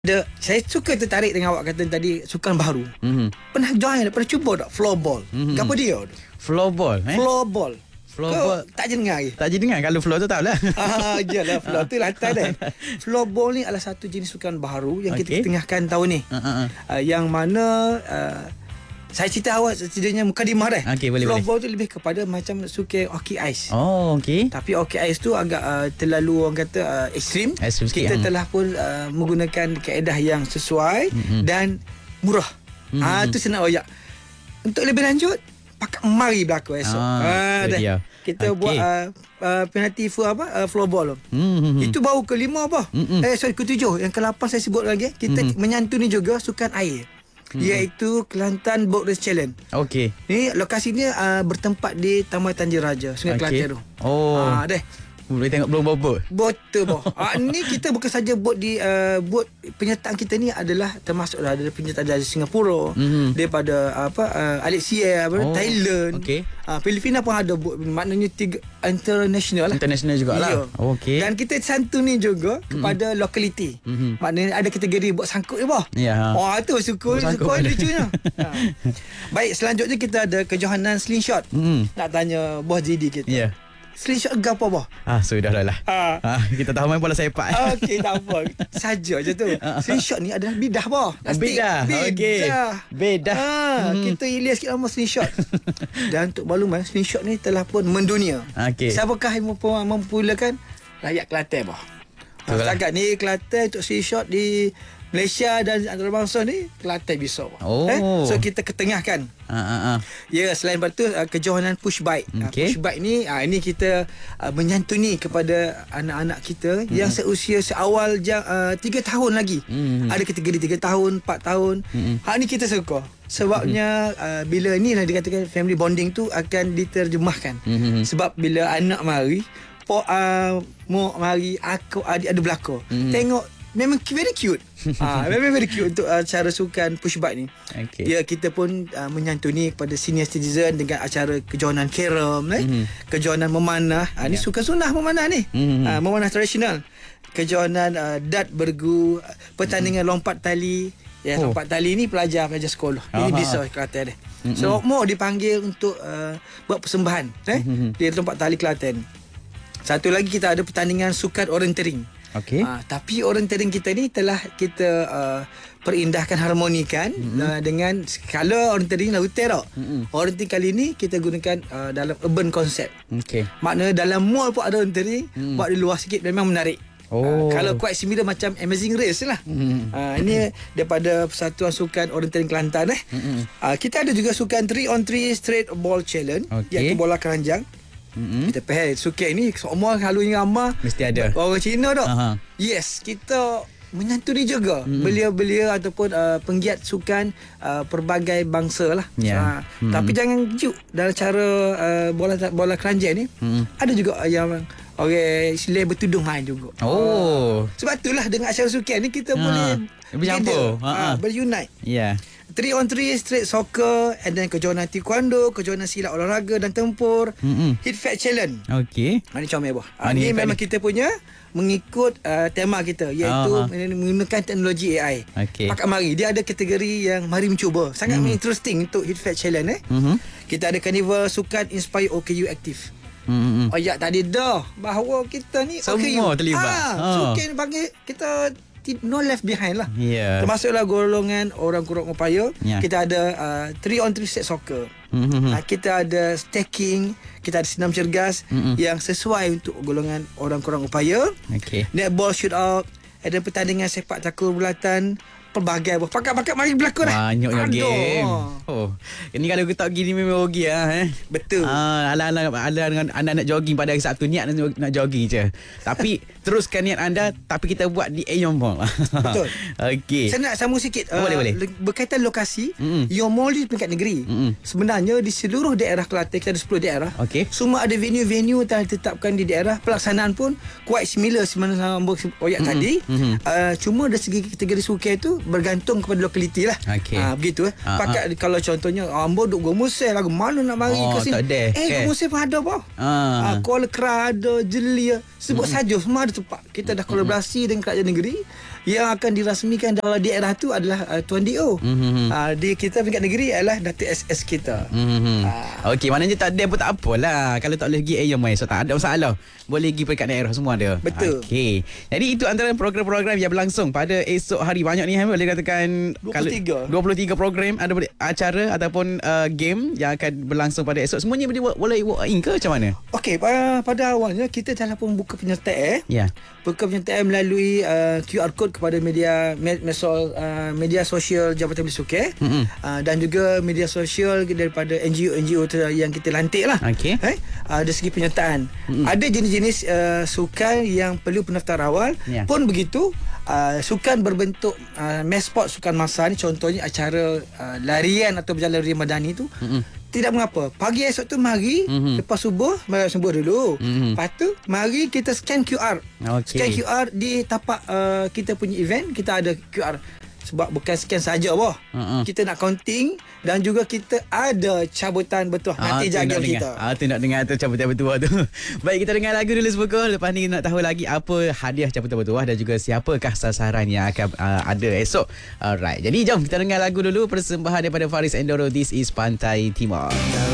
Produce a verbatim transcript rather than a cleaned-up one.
Ada, saya suka tertarik dengan awak kata tadi sukan baru. Mm-hmm. Pernah join, pernah cuba tak floorball? Mm-hmm. Apa dia? Floorball, eh? Floorball. Floorball. Kau tak je dengar lagi? Tak je dengar. Kalau floor tu tak lah. Ah, jelah floor tu lantai dah. Floorball ni adalah satu jenis sukan baru yang Okay. kita ketengahkan tahun ni. Uh-uh. Uh, yang mana uh, saya cerita awak setidaknya mukadimah dah. Okey, boleh, Floorball tu lebih kepada macam sukan hockey ice. Oh, okey. Tapi hockey ice tu agak uh, terlalu orang kata uh, ekstrim. Ekstrim sikit, Kita hmm. telah pun uh, menggunakan kaedah yang sesuai Mm-mm. dan murah. Mm-mm. Ah tu senang royak. Untuk lebih lanjut, pakat mari berlaku esok. Ah, itu dah. dia. Kita Okey. buat uh, uh, penalti full apa uh, floorball tu. Mm-hmm. Itu baru kelima apa? Mm-mm. Eh sorry ketujuh. Yang kelapan saya sebut lagi. Kita Mm-mm. menyantuni juga sukan air. Mm-hmm. Iaitu Kelantan Boat Race Challenge. Okey. Ni lokasinya uh, bertempat di Taman Tanjung Raja, Sungai Okey. Kelantan tu. Oh. Ah deh. Boleh tengok belum bobot. Betul boh. Ah ni kita bukan saja bot di uh, bot penyertaan kita ni adalah termasuk ada penyertaan dari Singapura, Mhm. daripada apa uh, Alexia, apa Oh, Thailand. okey. Ah Filipina pun ada bot, maknanya tiga international lah. International jugalah. Ya. Okey. Dan kita santuni juga kepada lokaliti. Mhm. Maknanya ada kategori bot sangkut je boh. Ya. Oh itu suka Bot sangkut suka ada. lucunya. Ha. Baik, selanjutnya kita ada kejohanan slingshot. Mhm. Nak tanya bos J D kita. Ya. Slingshot ke apa boh? Ah, sudah dah lah. Ah. Ah, kita tahu main bola sepak. Okey, tak apa. Saja je tu. Slingshot ni adalah bidah bah. Plastik. Bedah. Okey. Bedah. Ah, Mhm. kita ilia sikit nama slingshot. Dan untuk makluman, slingshot ni telah pun mendunia. Okey. Siapakah yang mampu mempermulakan? Rakyat Kelantan bah. Betul lah. Setakat ni Kelantan untuk slingshot di Malaysia dan antarabangsa ni Kelantan bisa. bah. Oh. Eh? So kita ketengahkan. Ah, ah, ah. Ya, selain daripada tu uh, kejohanan push bike. Uh, Okey. push bike ni uh, ini kita uh, menyantuni kepada anak-anak kita mm-hmm. yang seusia seawal jam uh, tiga tahun lagi. Mm-hmm. Ada kategori tiga tahun, empat tahun. Mm-hmm. Hak ni kita suka. Sebabnya mm-hmm. uh, bila ni lah dikatakan family bonding tu akan diterjemahkan. Mm-hmm. Sebab bila anak mari, po uh, mak mari, aku adik ada belakang. Mm-hmm. Tengok memang very cute. Ah, memang very cute untuk uh, cara sukan push bike ni. Okey. Ya, kita pun uh, menyantuni kepada senior citizen dengan acara kejohanan carom, eh? Mhm. Kejohanan memanah. Ah, ni Ya. sukan sunnah memanah ni. Mhm. Ah, memanah tradisional. Kejohanan uh, dart bergu, pertandingan lompat tali. Ya, Oh. lompat tali ni pelajar-pelajar sekolah. Ini Aha. bisa Kelantan dia. Mhm. So, mau dipanggil untuk uh, buat persembahan, eh? Mhm. Di lompat tali Kelantan. Satu lagi kita ada pertandingan sukan orientering. Okey. Ah, tapi orientering kita ni telah kita uh, perindahkan, harmonikan mm-hmm. uh, dengan skala orientering laut terok. Mm-hmm. Orientering kali ni kita gunakan uh, dalam urban concept. Okey. Maknanya dalam mall pun ada orientering, Mm. buat di luar sikit memang menarik. Oh. Uh, kalau quite similar macam Amazing Race lah. Mm. Uh, ini daripada Persatuan Sukan Orientering Kelantan eh. Mm-mm. Uh, kita ada juga sukan three on three straight ball challenge, Okey. iaitu bola keranjang. Mm-mm. Kita faham sukan ni semua selalunya ramah Mesti ada. orang Cina tak. Aha. Yes, kita menyantuni juga Mm-mm. belia-belia ataupun uh, penggiat sukan uh, pelbagai bangsa lah. Ya. Uh, Mm-mm. Tapi jangan juk dalam cara uh, bola bola keranjang ni. Mm-mm. Ada juga yang orang Islam bertudung lain juga. Oh. Sebab itulah dengan acara sukan ni kita Ha. boleh Bercampur. Ha, Ha, ha. berunite. Ya. three on three straight soccer, and then kejohanan taekwondo, kejohanan silat olahraga dan tempur. Mm-mm. Hit Fat Challenge. Okey. Ha, ni comel bah. Ah, Ha, ni ni hebat memang ni. kita punya mengikut uh, tema kita, iaitu Aha. menggunakan teknologi A I. Okey. Pakat mari. Dia ada kategori yang mari mencuba. Sangat Hmm. interesting untuk Hit Fat Challenge eh. Mhm. Kita ada carnival sukan Inspire O K U Active. Mm-mm. Oh ya, tadi dah bahawa kita ni Semua O K U. terlibat. Ah, Ha. sukan panggil kita ti- no left behind lah. Ya. Termasuklah golongan orang kurang upaya. Ya. Kita ada uh, three on three set soccer. Mhm. Uh, kita ada stacking, kita ada senam cergas Mm-mm. yang sesuai untuk golongan orang kurang upaya. Okey. Netball shootout, ada pertandingan sepak takraw bulatan, pelbagai pakat-pakat mari berlaku dah. Banyaknya Aduh. game. Oh. Ini kalau kita pergi ni memang rugi lah eh. Betul. Ah, ala-ala ala dengan anda nak jogging pada hari Sabtu, niat nak, nak jogging je. Tapi teruskan niat anda, tapi kita buat di Aeon Mall. Betul. Okey. Saya nak sambung sikit. Oh, boleh, boleh. le- Berkaitan lokasi, Mm-mm. Your Mall di peringkat negeri. Mm-mm. Sebenarnya di seluruh daerah Kelantan, kita ada sepuluh daerah. Okey. Semua ada venue-venue yang ditetapkan di daerah. Pelaksanaan pun quite similar sebenarnya sama Oyak Mm-mm. tadi. Mm-mm. Uh, cuma dari segi kategori sukan itu bergantung kepada lokaliti lah. Okey. Ah, begitu eh. Ah, Pakat kalau contohnya Ambo duk Gomusel lagu mana nak mari Oh, ke sini. tak ada. Eh, Okay. Gomusel pun ada apa? Ah. Ah, Kuala Kera ada, Jelia. Sebut saja semua ada tempat. Kita dah kolaborasi dengan kerajaan negeri yang akan dirasmikan dalam daerah tu adalah uh, Tuan D O. Mm-hmm. Uh, di kita peringkat negeri adalah Datuk S S kita. Mm-hmm. Uh. Okey, maknanya tak ada pun tak apalah. Kalau tak boleh pergi A Y M, so tak ada masalah. Boleh pergi peringkat daerah semua ada. Betul. Okey. Jadi itu antara program-program yang berlangsung pada esok hari. Banyak ni boleh katakan dua puluh tiga dua puluh tiga program ada acara ataupun uh, game yang akan berlangsung pada esok. Semuanya boleh boleh walk in ke macam mana? Okey, pada, pada awalnya kita telah pun buka penyertaan. Ya. Yeah. Buka penyertaan melalui uh, Q R code kepada media mesol uh, media sosial Jabatan Belia Sukan, mm-hmm. uh, dan juga media sosial daripada N G O N G O yang kita lantik lah. Okey. Eh, uh, dari segi penyertaan. Mm-hmm. Ada jenis-jenis uh, sukan yang perlu pendaftaran awal. Yeah. Pun begitu, uh, sukan berbentuk uh, mass sport, sukan massa ni, contohnya acara uh, larian atau berjalan larian madani tu. Mm-hmm. Tidak mengapa. Pagi esok tu mari, mm-hmm. lepas subuh, mari subuh dulu. Mm-hmm. Lepas tu mari kita scan Q R. Okay. Scan Q R di tapak uh, kita punya event, kita ada Q R. Sebab bukan scan saja boh. Uh-uh. Kita nak counting dan juga kita ada cabutan bertuah. Nanti ah, jaga kita. Ah, tu nak dengar tu cabutan bertuah tu. Baik, kita dengar lagu dulu semoga. Lepas ni nak tahu lagi apa hadiah cabutan bertuah dan juga siapakah sasaran yang akan uh, ada esok. Alright. Jadi jom kita dengar lagu dulu, persembahan daripada Faris Endoro. This is Pantai Timur.